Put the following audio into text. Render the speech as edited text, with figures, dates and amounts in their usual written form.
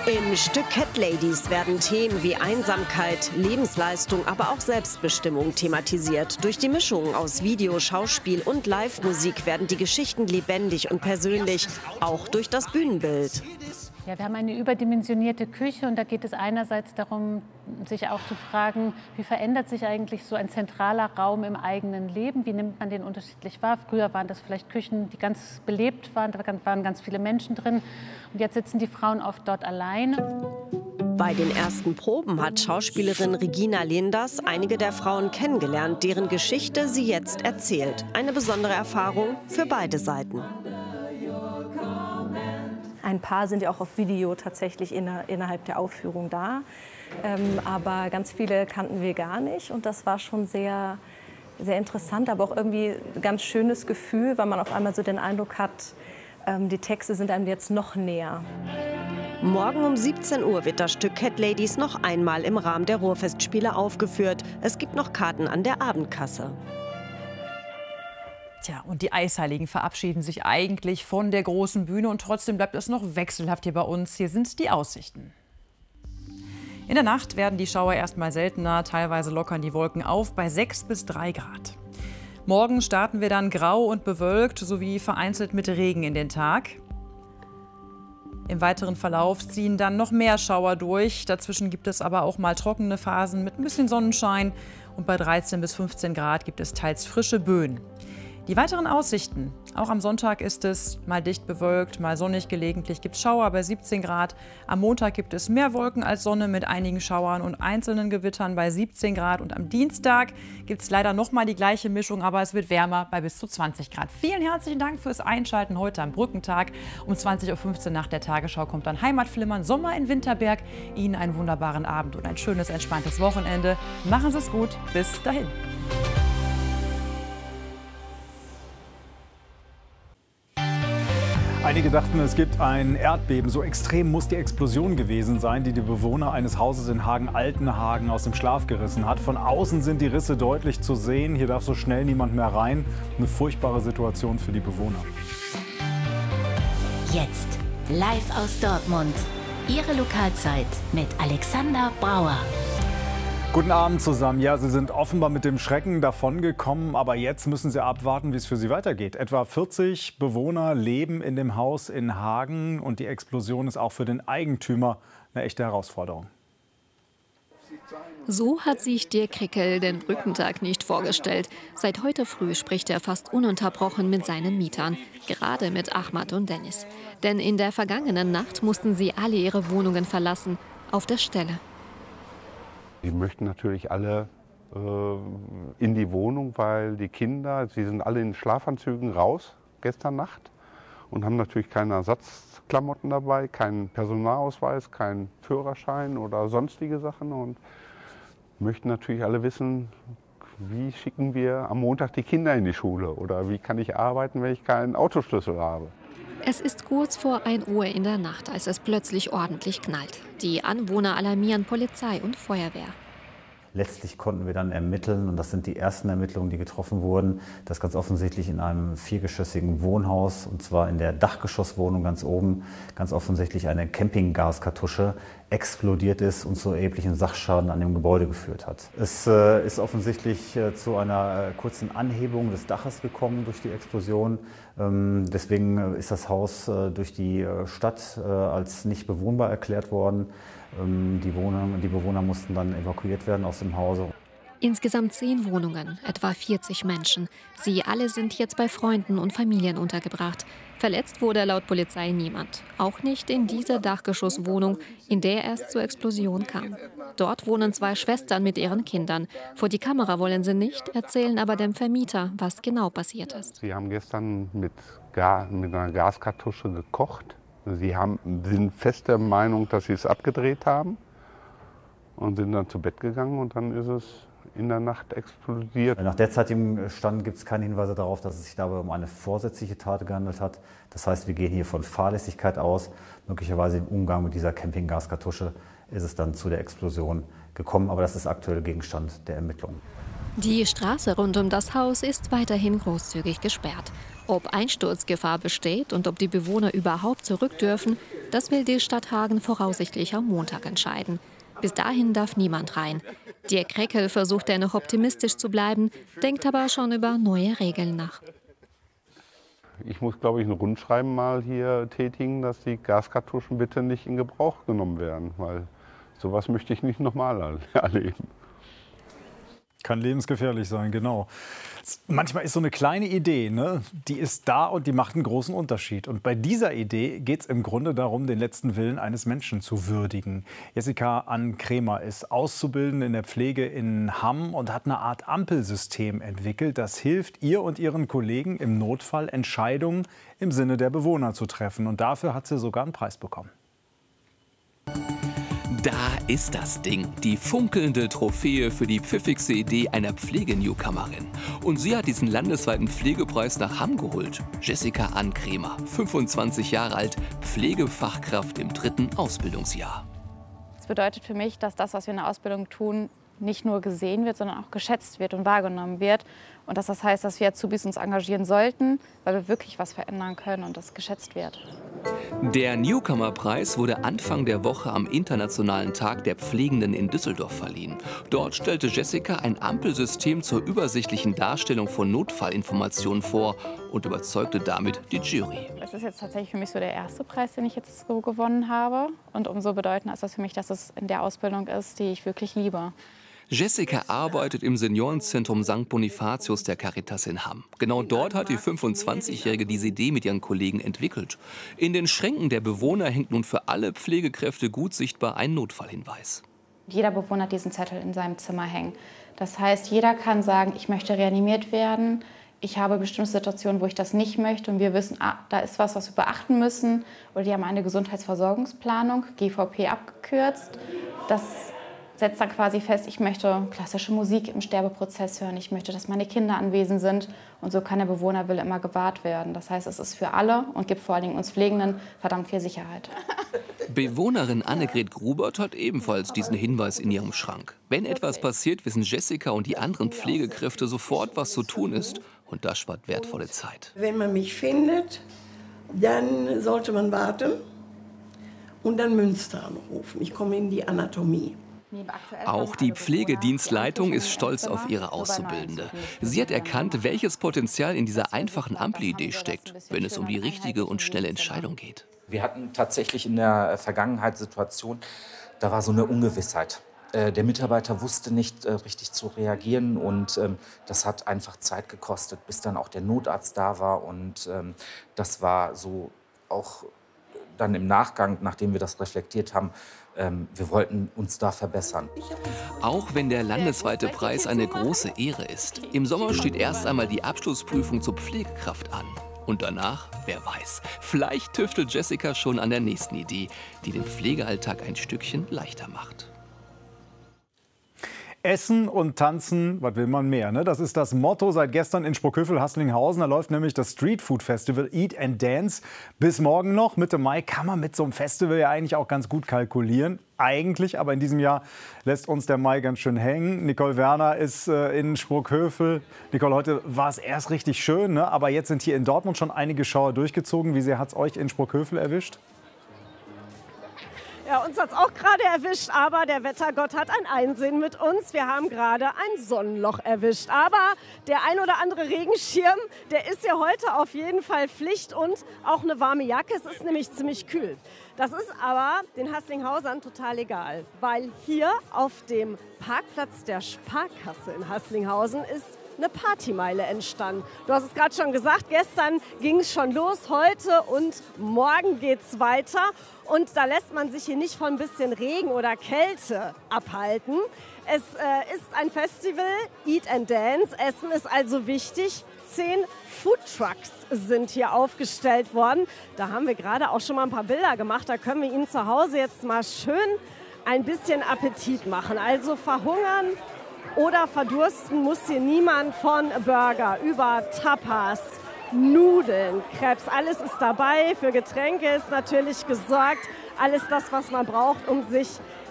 Im Stück Cat Ladies werden Themen wie Einsamkeit, Lebensleistung, aber auch Selbstbestimmung thematisiert. Durch die Mischung aus Video, Schauspiel und Live-Musik werden die Geschichten lebendig und persönlich, auch durch das Bühnenbild. Ja, wir haben eine überdimensionierte Küche und da geht es einerseits darum, sich auch zu fragen, wie verändert sich eigentlich so ein zentraler Raum im eigenen Leben? Wie nimmt man den unterschiedlich wahr? Früher waren das vielleicht Küchen, die ganz belebt waren, da waren ganz viele Menschen drin. Und jetzt sitzen die Frauen oft dort allein. Bei den ersten Proben hat Schauspielerin Regina Linders einige der Frauen kennengelernt, deren Geschichte sie jetzt erzählt. Eine besondere Erfahrung für beide Seiten. Ein paar sind ja auch auf Video tatsächlich innerhalb der Aufführung da. Aber ganz viele kannten wir gar nicht. Und das war schon sehr, sehr interessant, aber auch irgendwie ein ganz schönes Gefühl, weil man auf einmal so den Eindruck hat, die Texte sind einem jetzt noch näher. Morgen um 17 Uhr wird das Stück Cat Ladies noch einmal im Rahmen der Ruhrfestspiele aufgeführt. Es gibt noch Karten an der Abendkasse. Tja, und die Eisheiligen verabschieden sich eigentlich von der großen Bühne und trotzdem bleibt es noch wechselhaft hier bei uns. Hier sind die Aussichten. In der Nacht werden die Schauer erstmal seltener, teilweise lockern die Wolken auf bei 6 bis 3 Grad. Morgen starten wir dann grau und bewölkt sowie vereinzelt mit Regen in den Tag. Im weiteren Verlauf ziehen dann noch mehr Schauer durch. Dazwischen gibt es aber auch mal trockene Phasen mit ein bisschen Sonnenschein. Und bei 13 bis 15 Grad gibt es teils frische Böen. Die weiteren Aussichten. Auch am Sonntag ist es mal dicht bewölkt, mal sonnig, gelegentlich gibt es Schauer bei 17 Grad. Am Montag gibt es mehr Wolken als Sonne mit einigen Schauern und einzelnen Gewittern bei 17 Grad. Und am Dienstag gibt es leider noch mal die gleiche Mischung, aber es wird wärmer bei bis zu 20 Grad. Vielen herzlichen Dank fürs Einschalten heute am Brückentag. Um 20:15 Uhr nach der Tagesschau kommt dann Heimatflimmern, Sommer in Winterberg. Ihnen einen wunderbaren Abend und ein schönes, entspanntes Wochenende. Machen Sie es gut. Bis dahin. Einige dachten, es gibt ein Erdbeben. So extrem muss die Explosion gewesen sein, die die Bewohner eines Hauses in Hagen-Altenhagen aus dem Schlaf gerissen hat. Von außen sind die Risse deutlich zu sehen. Hier darf so schnell niemand mehr rein. Eine furchtbare Situation für die Bewohner. Jetzt live aus Dortmund. Ihre Lokalzeit mit Alexander Brauer. Guten Abend zusammen. Ja, Sie sind offenbar mit dem Schrecken davongekommen, aber jetzt müssen Sie abwarten, wie es für Sie weitergeht. Etwa 40 Bewohner leben in dem Haus in Hagen und die Explosion ist auch für den Eigentümer eine echte Herausforderung. So hat sich Dirk Krickel den Brückentag nicht vorgestellt. Seit heute früh spricht er fast ununterbrochen mit seinen Mietern, gerade mit Ahmad und Dennis. Denn in der vergangenen Nacht mussten sie alle ihre Wohnungen verlassen, auf der Stelle. Die möchten natürlich alle in die Wohnung, weil die Kinder, sie sind alle in Schlafanzügen raus gestern Nacht und haben natürlich keine Ersatzklamotten dabei, keinen Personalausweis, keinen Führerschein oder sonstige Sachen und möchten natürlich alle wissen, wie schicken wir am Montag die Kinder in die Schule oder wie kann ich arbeiten, wenn ich keinen Autoschlüssel habe. Es ist kurz vor 1 Uhr in der Nacht, als es plötzlich ordentlich knallt. Die Anwohner alarmieren Polizei und Feuerwehr. Letztlich konnten wir dann ermitteln, und das sind die ersten Ermittlungen, die getroffen wurden, dass ganz offensichtlich in einem 4-geschossigen Wohnhaus, und zwar in der Dachgeschosswohnung ganz oben, ganz offensichtlich eine Campinggaskartusche explodiert ist und zu erheblichen Sachschaden an dem Gebäude geführt hat. Es ist offensichtlich zu einer kurzen Anhebung des Daches gekommen durch die Explosion. Deswegen ist das Haus durch die Stadt als nicht bewohnbar erklärt worden. Die Bewohner mussten dann evakuiert werden aus dem Hause. Insgesamt 10 Wohnungen, etwa 40 Menschen. Sie alle sind jetzt bei Freunden und Familien untergebracht. Verletzt wurde laut Polizei niemand. Auch nicht in dieser Dachgeschosswohnung, in der es zur Explosion kam. Dort wohnen 2 Schwestern mit ihren Kindern. Vor die Kamera wollen sie nicht, erzählen aber dem Vermieter, was genau passiert ist. Sie haben gestern mit einer Gaskartusche gekocht. Sie sind fest der Meinung, dass sie es abgedreht haben und sind dann zu Bett gegangen und dann ist es in der Nacht explodiert. Nach derzeitigem Stand gibt es keine Hinweise darauf, dass es sich dabei um eine vorsätzliche Tat gehandelt hat. Das heißt, wir gehen hier von Fahrlässigkeit aus. Möglicherweise im Umgang mit dieser Campinggaskartusche ist es dann zu der Explosion gekommen. Aber das ist aktuell Gegenstand der Ermittlungen. Die Straße rund um das Haus ist weiterhin großzügig gesperrt. Ob Einsturzgefahr besteht und ob die Bewohner überhaupt zurück dürfen, Das will die Stadt Hagen voraussichtlich am Montag entscheiden. Bis dahin darf niemand rein. Dirk Kreckel versucht dennoch optimistisch zu bleiben, denkt aber schon über neue Regeln nach. Ich muss, glaube ich, ein Rundschreiben mal hier tätigen, dass die Gaskartuschen bitte nicht in Gebrauch genommen werden, weil sowas möchte ich nicht nochmal erleben. Kann lebensgefährlich sein, genau. Manchmal ist so eine kleine Idee, ne, die ist da und die macht einen großen Unterschied. Und bei dieser Idee geht es im Grunde darum, den letzten Willen eines Menschen zu würdigen. Jessica Ann Kremer ist Auszubildende in der Pflege in Hamm und hat eine Art Ampelsystem entwickelt, das hilft ihr und ihren Kollegen im Notfall Entscheidungen im Sinne der Bewohner zu treffen. Und dafür hat sie sogar einen Preis bekommen. Da ist das Ding, die funkelnde Trophäe für die pfiffigste Idee einer Pflege-Newcomerin. Und sie hat diesen landesweiten Pflegepreis nach Hamm geholt. Jessica Ann Kremer, 25 Jahre alt, Pflegefachkraft im 3. Ausbildungsjahr. Das bedeutet für mich, dass das, was wir in der Ausbildung tun, nicht nur gesehen wird, sondern auch geschätzt wird und wahrgenommen wird. Und dass das heißt, dass wir Azubis uns engagieren sollten, weil wir wirklich was verändern können und das geschätzt wird. Der Newcomer-Preis wurde Anfang der Woche am Internationalen Tag der Pflegenden in Düsseldorf verliehen. Dort stellte Jessica ein Ampelsystem zur übersichtlichen Darstellung von Notfallinformationen vor und überzeugte damit die Jury. Es ist jetzt tatsächlich für mich so der erste Preis, den ich jetzt so gewonnen habe. Und umso bedeutender ist das für mich, dass es in der Ausbildung ist, die ich wirklich liebe. Jessica arbeitet im Seniorenzentrum St. Bonifatius der Caritas in Hamm. Genau dort hat die 25-Jährige diese Idee mit ihren Kollegen entwickelt. In den Schränken der Bewohner hängt nun für alle Pflegekräfte gut sichtbar ein Notfallhinweis. Jeder Bewohner hat diesen Zettel in seinem Zimmer hängen. Das heißt, jeder kann sagen, ich möchte reanimiert werden. Ich habe bestimmte Situationen, wo ich das nicht möchte. Und wir wissen, da ist was wir beachten müssen. Oder die haben eine Gesundheitsversorgungsplanung, GVP abgekürzt. Das setzt dann quasi fest, ich möchte klassische Musik im Sterbeprozess hören, ich möchte, dass meine Kinder anwesend sind und so kann der Bewohnerwille immer gewahrt werden. Das heißt, es ist für alle und gibt vor allen Dingen uns Pflegenden verdammt viel Sicherheit. Bewohnerin Annegret Grubert hat ebenfalls diesen Hinweis in ihrem Schrank. Wenn etwas passiert, wissen Jessica und die anderen Pflegekräfte sofort, was zu tun ist und das spart wertvolle Zeit. Wenn man mich findet, dann sollte man warten und dann Münster anrufen. Ich komme in die Anatomie. Auch die Pflegedienstleitung ist stolz auf ihre Auszubildende. Sie hat erkannt, welches Potenzial in dieser einfachen Ampelidee steckt, wenn es um die richtige und schnelle Entscheidung geht. Wir hatten tatsächlich in der Vergangenheit Situation, da war so eine Ungewissheit. Der Mitarbeiter wusste nicht richtig zu reagieren und das hat einfach Zeit gekostet, bis dann auch der Notarzt da war. Und das war so auch dann im Nachgang, nachdem wir das reflektiert haben, wir wollten uns da verbessern. Auch wenn der landesweite Preis eine große Ehre ist. Im Sommer steht erst einmal die Abschlussprüfung zur Pflegekraft an. Und danach, wer weiß, vielleicht tüftelt Jessica schon an der nächsten Idee, die den Pflegealltag ein Stückchen leichter macht. Essen und tanzen, was will man mehr? Ne? Das ist das Motto seit gestern in Sprockhövel-Hasslinghausen. Da läuft nämlich das Street Food Festival Eat and Dance. Bis morgen noch, Mitte Mai, kann man mit so einem Festival ja eigentlich auch ganz gut kalkulieren. Eigentlich, aber in diesem Jahr lässt uns der Mai ganz schön hängen. Nicole Werner ist in Sprockhövel. Nicole, heute war es erst richtig schön, ne? Aber jetzt sind hier in Dortmund schon einige Schauer durchgezogen. Wie sehr hat es euch in Sprockhövel erwischt? Ja, uns hat es auch gerade erwischt, aber der Wettergott hat ein Einsehen mit uns. Wir haben gerade ein Sonnenloch erwischt. Aber der ein oder andere Regenschirm, der ist ja heute auf jeden Fall Pflicht und auch eine warme Jacke. Es ist nämlich ziemlich kühl. Das ist aber den Hasslinghausern total egal, weil hier auf dem Parkplatz der Sparkasse in Hasslinghausen ist eine Partymeile entstanden. Du hast es gerade schon gesagt, gestern ging es schon los, heute und morgen geht es weiter. Und da lässt man sich hier nicht von ein bisschen Regen oder Kälte abhalten. Es ist ein Festival, Eat and Dance. Essen ist also wichtig. 10 Foodtrucks sind hier aufgestellt worden. Da haben wir gerade auch schon mal ein paar Bilder gemacht. Da können wir Ihnen zu Hause jetzt mal schön ein bisschen Appetit machen. Also verhungern oder verdursten muss hier niemand, von Burger über Tapas, Nudeln, Crepes, alles ist dabei. Für Getränke ist natürlich gesorgt. Alles das, was man braucht, um sich